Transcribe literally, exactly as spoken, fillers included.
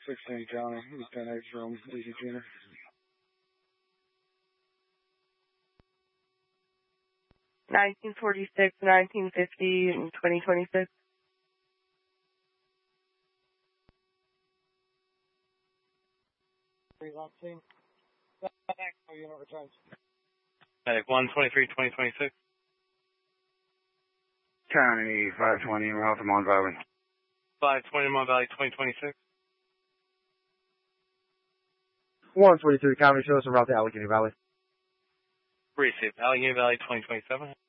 sixteen County, ten eight from Easy Junior. nineteen forty-six, nineteen fifty, and twenty twenty-six. Three on scene. Unit returns. Medic one twenty-three, twenty twenty-six. County five twenty, we're out to Mon Valley. five twenty, Mon Valley, twenty twenty-six. one twenty-three County, show us around to Allegheny Valley. Receive. Allegheny Valley, twenty twenty-seven.